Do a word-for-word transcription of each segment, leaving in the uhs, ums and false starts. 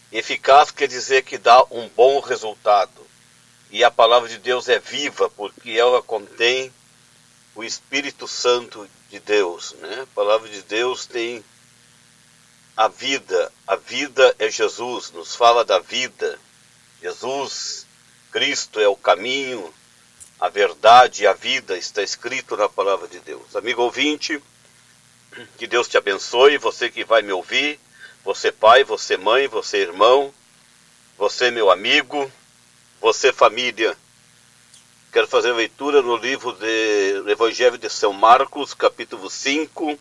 Eficaz quer dizer que dá um bom resultado. E a palavra de Deus é viva, porque ela contém o Espírito Santo de Deus, né? A palavra de Deus tem a vida. A vida é Jesus, nos fala da vida. Jesus, Cristo é o caminho, a verdade e a vida, está escrito na palavra de Deus. Amigo ouvinte, que Deus te abençoe, você que vai me ouvir, você pai, você mãe, você irmão, você meu amigo, você família. Quero fazer a leitura no livro do Evangelho de São Marcos, capítulo cinco,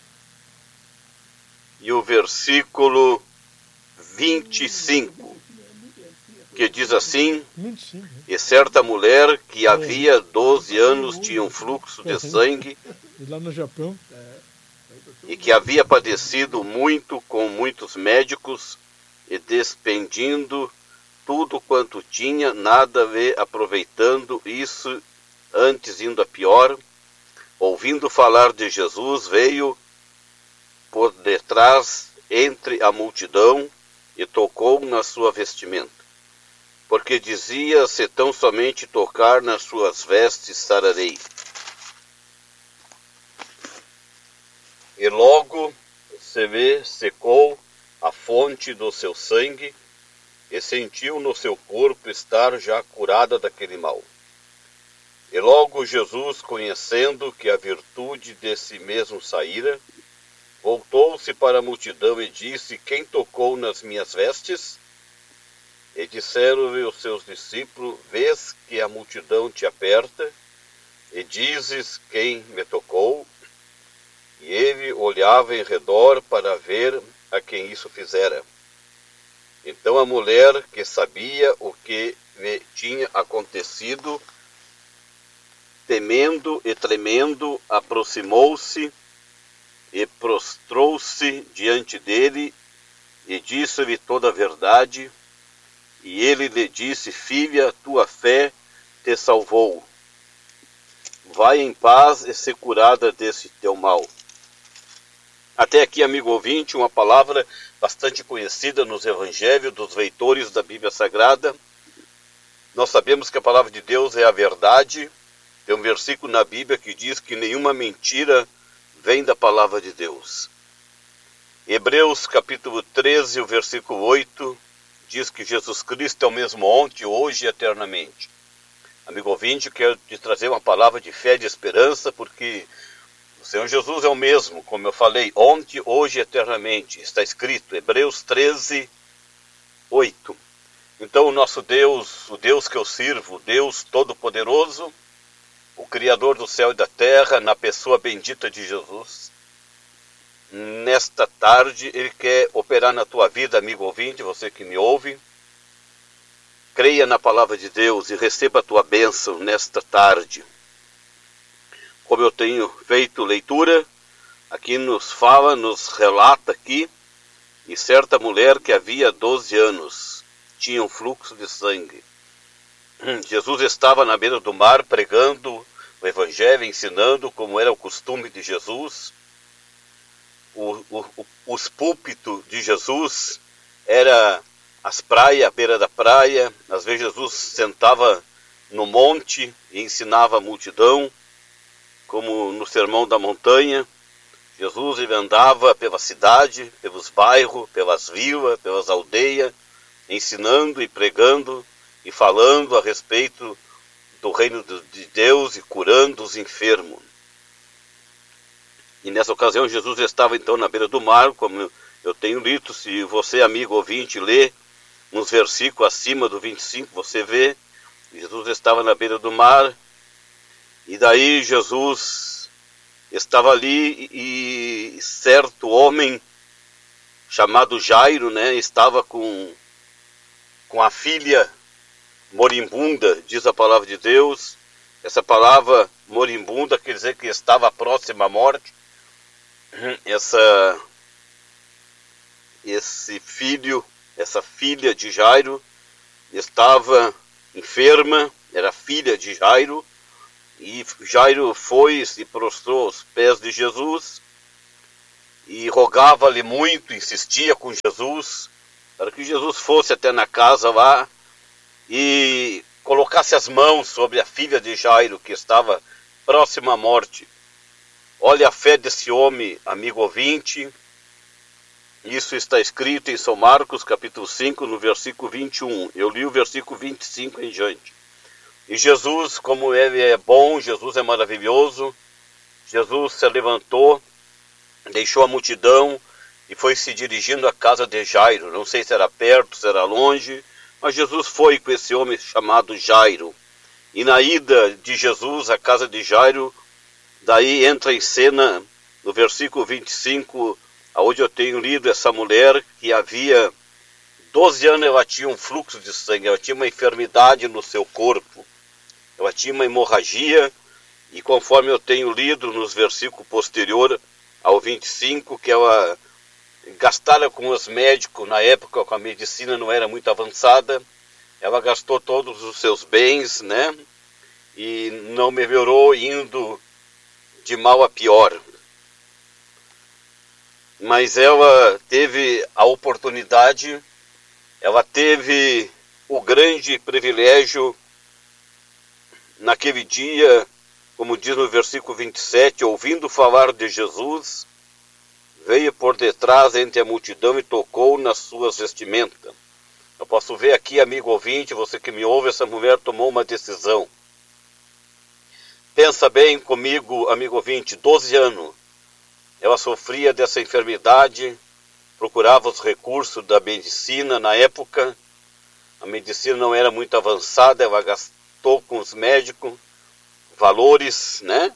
e o versículo vinte e cinco, que diz assim: e certa mulher que havia doze anos tinha um fluxo de sangue lá no Japão e que havia padecido muito com muitos médicos e despendindo tudo quanto tinha, nada lhe aproveitando, isso antes indo a pior, ouvindo falar de Jesus, veio por detrás entre a multidão e tocou na sua vestimenta, porque dizia: se tão somente tocar nas suas vestes, sararei. E logo se lhe secou a fonte do seu sangue, e sentiu no seu corpo estar já curada daquele mal. E logo Jesus, conhecendo que a virtude desse mesmo saíra, voltou-se para a multidão e disse: quem tocou nas minhas vestes? E disseram-lhe os seus discípulos: vês que a multidão te aperta, e dizes: quem me tocou? E ele olhava em redor para ver a quem isso fizera. Então a mulher, que sabia o que lhe tinha acontecido, temendo e tremendo, aproximou-se e prostrou-se diante dele e disse-lhe toda a verdade. E ele lhe disse: filha, tua fé te salvou. Vai em paz e ser curada desse teu mal. Até aqui, amigo ouvinte, uma palavra bastante conhecida nos evangelhos dos leitores da Bíblia Sagrada. Nós sabemos que a palavra de Deus é a verdade. Tem um versículo na Bíblia que diz que nenhuma mentira vem da palavra de Deus. Hebreus capítulo treze, o versículo oito, diz que Jesus Cristo é o mesmo ontem, hoje e eternamente. Amigo ouvinte, eu quero te trazer uma palavra de fé e de esperança, porque o Senhor Jesus é o mesmo, como eu falei, ontem, hoje e eternamente. Está escrito, Hebreus treze, oito. Então o nosso Deus, o Deus que eu sirvo, o Deus Todo-Poderoso, o Criador do céu e da terra, na pessoa bendita de Jesus, nesta tarde Ele quer operar na tua vida, amigo ouvinte, você que me ouve. Creia na palavra de Deus e receba a tua bênção nesta tarde. Como eu tenho feito leitura, aqui nos fala, nos relata aqui, e certa mulher que havia doze anos tinha um fluxo de sangue. Jesus estava na beira do mar pregando o Evangelho, ensinando como era o costume de Jesus. O, o, os púlpitos de Jesus era as praias, a beira da praia. Às vezes Jesus sentava no monte e ensinava a multidão, como no Sermão da Montanha. Jesus ele andava pela cidade, pelos bairros, pelas vilas, pelas aldeias, ensinando e pregando e falando a respeito do reino de Deus e curando os enfermos. E nessa ocasião Jesus estava então na beira do mar, como eu tenho lido. Se você, amigo ouvinte, lê uns versículos acima do vinte e cinco, você vê, Jesus estava na beira do mar, e daí Jesus estava ali e certo homem chamado Jairo, né, estava com, com a filha moribunda, diz a palavra de Deus. Essa palavra moribunda quer dizer que estava próxima à morte. Essa, esse filho, essa filha de Jairo estava enferma, era filha de Jairo, e Jairo foi e se prostrou aos pés de Jesus e rogava-lhe muito, insistia com Jesus, para que Jesus fosse até na casa lá e colocasse as mãos sobre a filha de Jairo, que estava próxima à morte. Olha a fé desse homem, amigo ouvinte. Isso está escrito em São Marcos, capítulo cinco, no versículo vinte e um. Eu li o versículo vinte e cinco em diante. E Jesus, como ele é bom, Jesus é maravilhoso, Jesus se levantou, deixou a multidão e foi se dirigindo à casa de Jairo. Não sei se era perto, se era longe, mas Jesus foi com esse homem chamado Jairo. E na ida de Jesus à casa de Jairo, daí entra em cena, no versículo vinte e cinco, onde eu tenho lido essa mulher que havia doze anos, ela tinha um fluxo de sangue, ela tinha uma enfermidade no seu corpo, ela tinha uma hemorragia, e conforme eu tenho lido nos versículos posteriores ao vinte e cinco, que ela gastara com os médicos, na época com a medicina não era muito avançada, ela gastou todos os seus bens, né, e não melhorou, indo de mal a pior. Mas ela teve a oportunidade, ela teve o grande privilégio, naquele dia, como diz no versículo vinte e sete, ouvindo falar de Jesus, veio por detrás entre a multidão e tocou nas suas vestimentas. Eu posso ver aqui, amigo ouvinte, você que me ouve, essa mulher tomou uma decisão. Pensa bem comigo, amigo ouvinte, doze anos. Ela sofria dessa enfermidade, procurava os recursos da medicina na época. A medicina não era muito avançada, ela gastou com os médicos valores, né?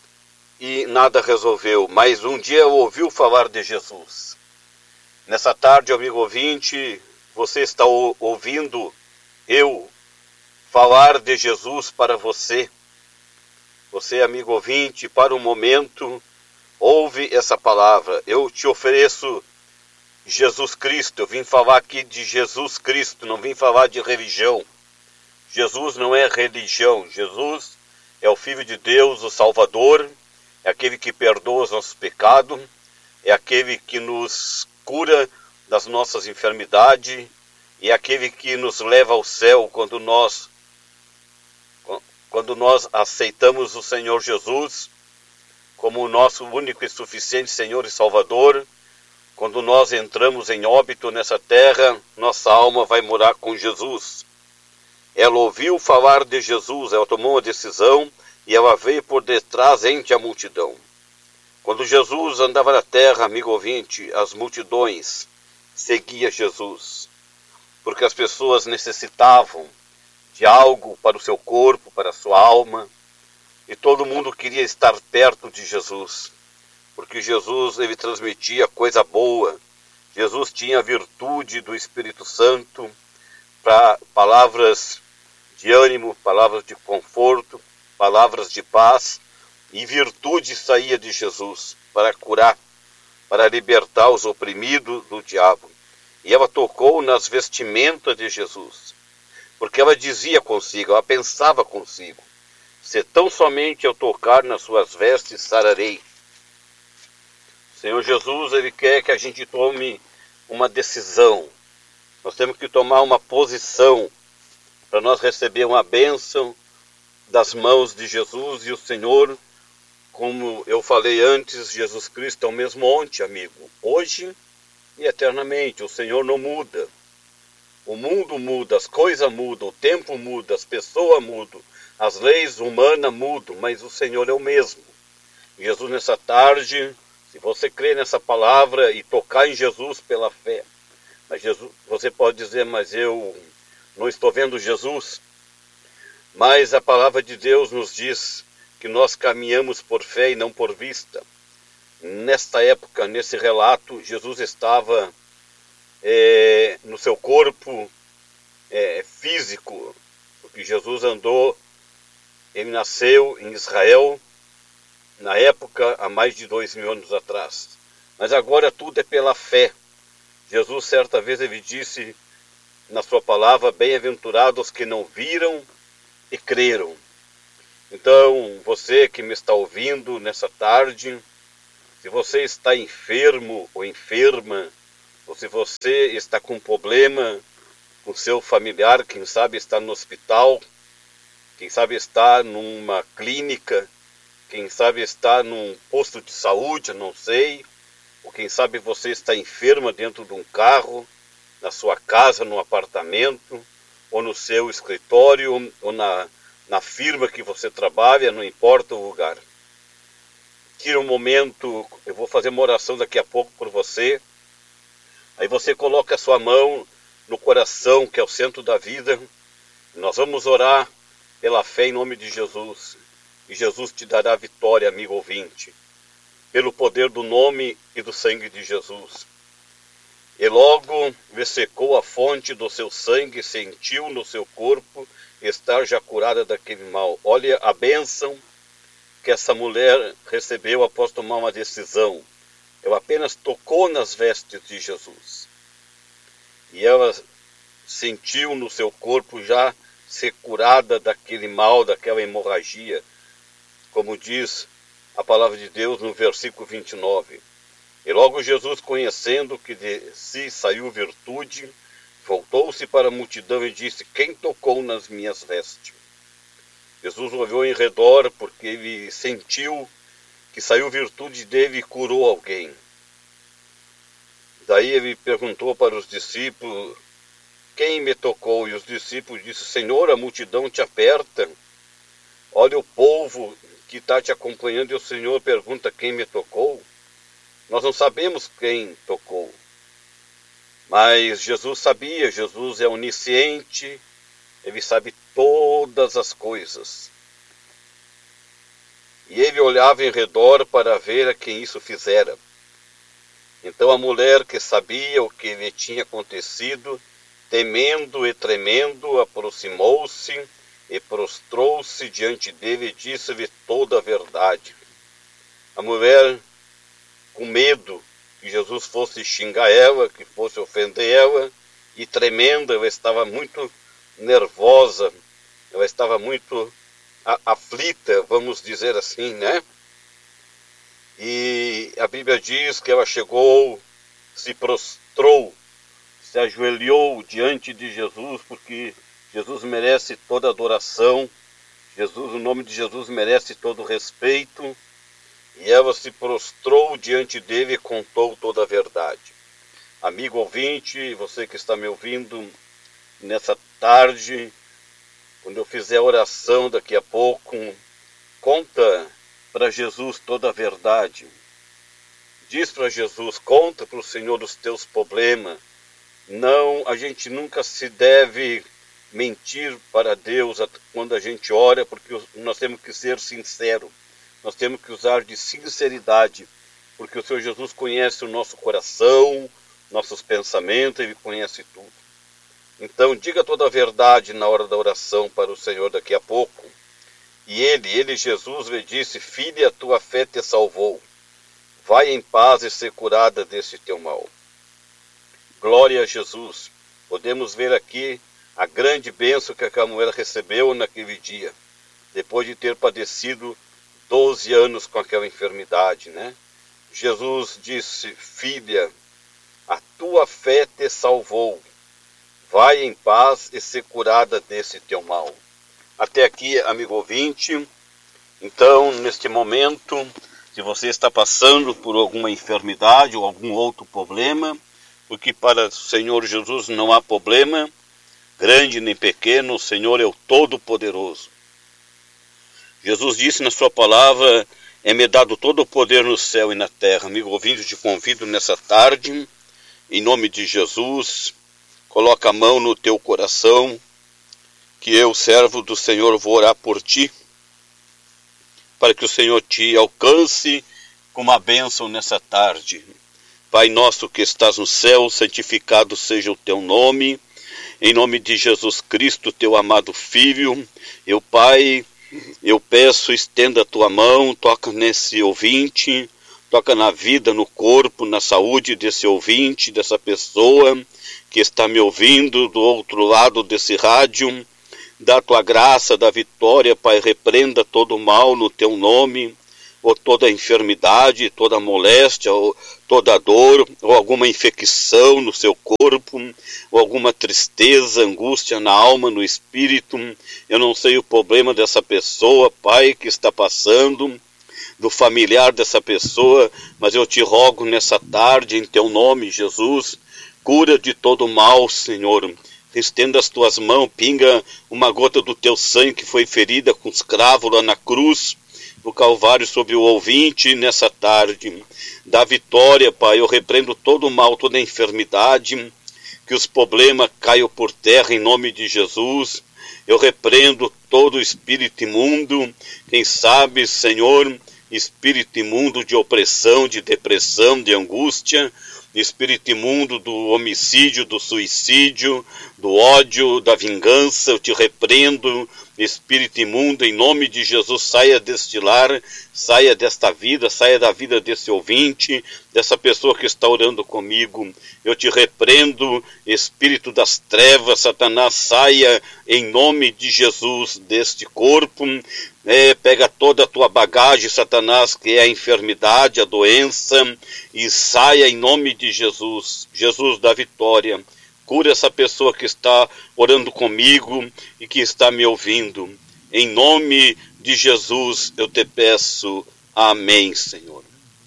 E nada resolveu. Mas um dia ela ouviu falar de Jesus. Nessa tarde, amigo ouvinte, você está ouvindo eu falar de Jesus para você. Você, amigo ouvinte, para um momento, ouve essa palavra. Eu te ofereço Jesus Cristo. Eu vim falar aqui de Jesus Cristo, não vim falar de religião. Jesus não é religião. Jesus é o Filho de Deus, o Salvador, é aquele que perdoa os nossos pecados, é aquele que nos cura das nossas enfermidades, e é aquele que nos leva ao céu quando nós, quando nós aceitamos o Senhor Jesus como o nosso único e suficiente Senhor e Salvador. Quando nós entramos em óbito nessa terra, nossa alma vai morar com Jesus. Ela ouviu falar de Jesus, ela tomou uma decisão e ela veio por detrás entre a multidão. Quando Jesus andava na terra, amigo ouvinte, as multidões seguiam Jesus, porque as pessoas necessitavam de algo para o seu corpo, para a sua alma, e todo mundo queria estar perto de Jesus, porque Jesus, ele transmitia coisa boa. Jesus tinha a virtude do Espírito Santo para palavras de ânimo, palavras de conforto, palavras de paz, e virtude saía de Jesus para curar, para libertar os oprimidos do diabo. E ela tocou nas vestimentas de Jesus, porque ela dizia consigo, ela pensava consigo, se tão somente eu tocar nas suas vestes, sararei. O Senhor Jesus, ele quer que a gente tome uma decisão. Nós temos que tomar uma posição para nós receber uma bênção das mãos de Jesus. E o Senhor, como eu falei antes, Jesus Cristo é o mesmo ontem, amigo, hoje e eternamente. O Senhor não muda. O mundo muda, as coisas mudam, o tempo muda, as pessoas mudam, as leis humanas mudam, mas o Senhor é o mesmo. Jesus, nessa tarde, se você crer nessa palavra e tocar em Jesus pela fé, mas Jesus, você pode dizer, mas eu não estou vendo Jesus. Mas a palavra de Deus nos diz que nós caminhamos por fé e não por vista. Nesta época, nesse relato, Jesus estava é, no seu corpo é, físico, porque Jesus andou, ele nasceu em Israel, na época, há mais de dois mil anos atrás. Mas agora tudo é pela fé. Jesus, certa vez, ele disse na sua palavra, bem-aventurados que não viram e creram. Então, você que me está ouvindo nessa tarde, se você está enfermo ou enferma, ou se você está com um problema com seu familiar, quem sabe está no hospital, quem sabe está numa clínica, quem sabe está num posto de saúde, eu não sei, ou quem sabe você está enferma dentro de um carro, na sua casa, no apartamento, ou no seu escritório, ou na, na firma que você trabalha, não importa o lugar. Tira um momento, eu vou fazer uma oração daqui a pouco por você, aí você coloca a sua mão no coração, que é o centro da vida, nós vamos orar pela fé em nome de Jesus, e Jesus te dará vitória, amigo ouvinte, pelo poder do nome e do sangue de Jesus. E logo lhe secou a fonte do seu sangue, sentiu no seu corpo estar já curada daquele mal. Olha a bênção que essa mulher recebeu após tomar uma decisão. Ela apenas tocou nas vestes de Jesus. E ela sentiu no seu corpo já ser curada daquele mal, daquela hemorragia. Como diz a palavra de Deus no versículo vinte e nove. E logo Jesus, conhecendo que de si saiu virtude, voltou-se para a multidão e disse: quem tocou nas minhas vestes? Jesus olhou em redor porque ele sentiu que saiu virtude dele e curou alguém. Daí ele perguntou para os discípulos: quem me tocou? E os discípulos disseram: Senhor, a multidão te aperta. Olha o povo que está te acompanhando e o Senhor pergunta: quem me tocou? Nós não sabemos quem tocou. Mas Jesus sabia, Jesus é onisciente, ele sabe todas as coisas. E ele olhava em redor para ver a quem isso fizera. Então a mulher, que sabia o que lhe tinha acontecido, temendo e tremendo, aproximou-se e prostrou-se diante dele e disse-lhe toda a verdade. A mulher, com medo que Jesus fosse xingar ela, que fosse ofender ela, e tremenda, ela estava muito nervosa, ela estava muito aflita, vamos dizer assim, né? E a Bíblia diz que ela chegou, se prostrou, se ajoelhou diante de Jesus, porque Jesus merece toda adoração, Jesus, o nome de Jesus merece todo respeito, e ela se prostrou diante dele e contou toda a verdade. Amigo ouvinte, você que está me ouvindo nessa tarde, quando eu fizer a oração daqui a pouco, conta para Jesus toda a verdade. Diz para Jesus, conta para o Senhor os teus problemas. Não, a gente nunca se deve mentir para Deus quando a gente ora, porque nós temos que ser sinceros. Nós temos que usar de sinceridade, porque o Senhor Jesus conhece o nosso coração, nossos pensamentos, Ele conhece tudo. Então, diga toda a verdade na hora da oração para o Senhor daqui a pouco. E Ele, Ele, Jesus, lhe disse: filha, a tua fé te salvou. Vai em paz e ser curada desse teu mal. Glória a Jesus. Podemos ver aqui a grande bênção que aquela mulher recebeu naquele dia, depois de ter padecido doze anos com aquela enfermidade, né? Jesus disse: filha, a tua fé te salvou. Vai em paz e ser curada desse teu mal. Até aqui, amigo ouvinte. Então, neste momento, se você está passando por alguma enfermidade ou algum outro problema, porque para o Senhor Jesus não há problema, grande nem pequeno, o Senhor é o Todo-Poderoso. Jesus disse na sua palavra: é-me dado todo o poder no céu e na terra. Amigo ouvinte, te convido nessa tarde, em nome de Jesus, coloca a mão no teu coração, que eu, servo do Senhor, vou orar por ti, para que o Senhor te alcance com uma bênção nessa tarde. Pai nosso que estás no céu, santificado seja o teu nome, em nome de Jesus Cristo, teu amado Filho. Eu, Pai, eu peço, estenda a tua mão, toca nesse ouvinte, toca na vida, no corpo, na saúde desse ouvinte, dessa pessoa que está me ouvindo do outro lado desse rádio. Dá a tua graça, da vitória, Pai, repreenda todo o mal no teu nome. ou toda enfermidade, toda moléstia, ou toda dor, ou alguma infecção no seu corpo, ou alguma tristeza, angústia na alma, no espírito. Eu não sei o problema dessa pessoa, Pai, que está passando, do familiar dessa pessoa, mas eu te rogo nessa tarde, em teu nome, Jesus, cura de todo mal, Senhor. Estenda as tuas mãos, pinga uma gota do teu sangue que foi ferida com os cravos lá na cruz, no Calvário, sobre o ouvinte nessa tarde. Dá vitória, Pai, eu repreendo todo o mal, toda a enfermidade, que os problemas caiam por terra em nome de Jesus. Eu repreendo todo o espírito imundo, quem sabe, Senhor, espírito imundo de opressão, de depressão, de angústia, espírito imundo do homicídio, do suicídio, do ódio, da vingança, eu te repreendo, espírito imundo, em nome de Jesus, saia deste lar, saia desta vida, saia da vida desse ouvinte, dessa pessoa que está orando comigo. Eu te repreendo, espírito das trevas, Satanás, saia em nome de Jesus deste corpo. É, pega toda a tua bagagem, Satanás, que é a enfermidade, a doença, e saia em nome de Jesus. Jesus da vitória. Cura essa pessoa que está orando comigo e que está me ouvindo. Em nome de Jesus eu te peço. Amém, Senhor.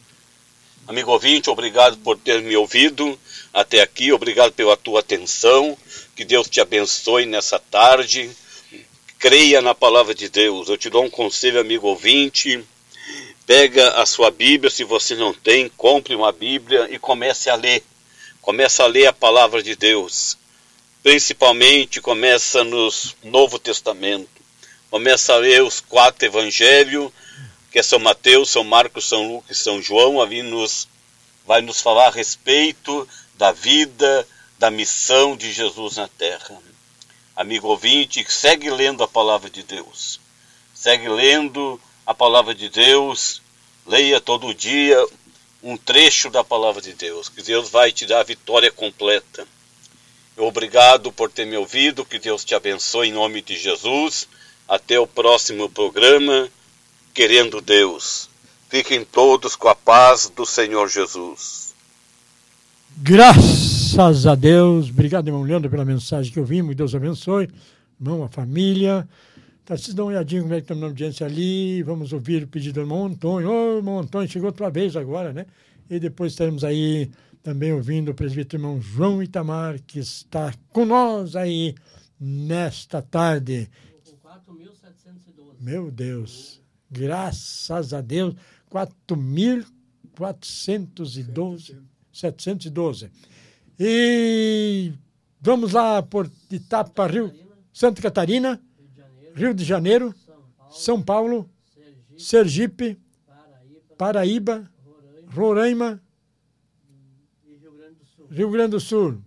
Amigo ouvinte, obrigado por ter me ouvido até aqui. Obrigado pela tua atenção. Que Deus te abençoe nessa tarde. Creia na palavra de Deus. Eu te dou um conselho, amigo ouvinte. Pega a sua Bíblia, se você não tem, compre uma Bíblia e comece a ler. Começa a ler a palavra de Deus. Principalmente começa no Novo Testamento. Começa a ler os quatro evangelhos, que é São Mateus, São Marcos, São Lucas e São João. Ali nos, vai nos falar a respeito da vida, da missão de Jesus na terra. Amigo ouvinte, segue lendo a palavra de Deus. Segue lendo a palavra de Deus. Leia todo dia um trecho da palavra de Deus, que Deus vai te dar a vitória completa. Obrigado por ter me ouvido, que Deus te abençoe em nome de Jesus. Até o próximo programa, querendo Deus. Fiquem todos com a paz do Senhor Jesus. Graças a Deus. Obrigado, irmão Leandro, pela mensagem que ouvimos. Deus abençoe. Irmão, a família. Tá, vocês dão uma olhadinha como é que está na audiência ali. Vamos ouvir o pedido do irmão Antônio. Ô, irmão Antônio, chegou tua vez agora, né? E depois estaremos aí também ouvindo o presbítero irmão João Itamar, que está com nós aí nesta tarde. Com quatro mil setecentos e doze. Meu Deus. Graças a Deus. quatro mil quatrocentos e doze. setecentos e doze. E vamos lá por Itapa, Rio, Santa Catarina, Rio de Janeiro, São Paulo, Sergipe, Paraíba, Roraima, Rio Grande do Sul,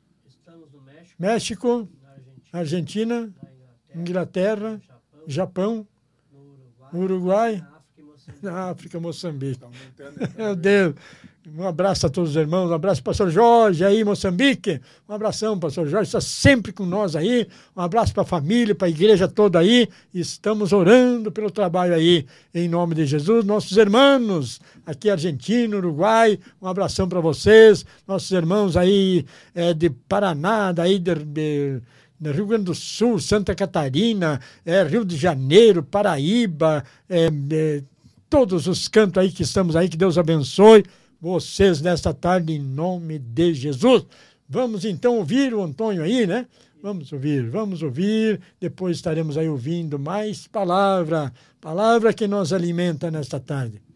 México, Argentina, Inglaterra, Japão, Uruguai, na África, Moçambique. Meu Deus. Um abraço a todos os irmãos, um abraço para o pastor Jorge aí, Moçambique. Um abração, pastor Jorge, está sempre com nós aí. Um abraço para a família, para a igreja toda aí. Estamos orando pelo trabalho aí, em nome de Jesus. Nossos irmãos aqui, Argentina, Uruguai, um abração para vocês. Nossos irmãos aí é, de Paraná, daí de, de, de Rio Grande do Sul, Santa Catarina, é, Rio de Janeiro, Paraíba, é, é, todos os cantos aí que estamos aí, que Deus abençoe vocês nesta tarde, em nome de Jesus. Vamos então ouvir o Antônio aí, né? Vamos ouvir, vamos ouvir. Depois estaremos aí ouvindo mais palavra, palavra que nos alimenta nesta tarde.